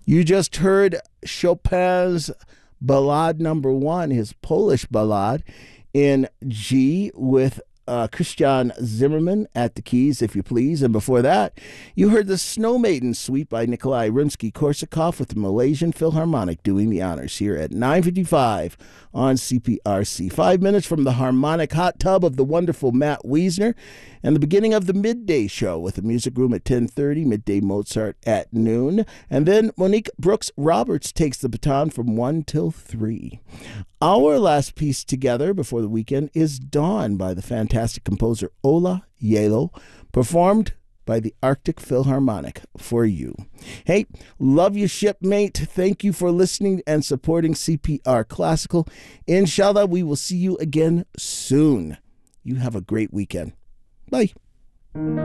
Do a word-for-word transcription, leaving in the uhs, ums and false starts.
You just heard Chopin's Ballade Number One, his Polish ballad, in G with uh, Christian Zimmerman at the keys, if you please. And before that, you heard the Snow Maiden Suite by Nikolai Rimsky-Korsakov with the Malaysian Philharmonic doing the honors here at nine fifty-five on C P R C. Five minutes from the harmonic hot tub of the wonderful Matt Wiesner and the beginning of the midday show with the music room at ten thirty, midday Mozart at noon. And then Monique Brooks Roberts takes the baton from one till three. Our last piece together before the weekend is Dawn by the fantastic composer Ola Yelo, performed by the Arctic Philharmonic for you. Hey, love you, shipmate. Thank you for listening and supporting C P R Classical. Inshallah, we will see you again soon. You have a great weekend. Bye.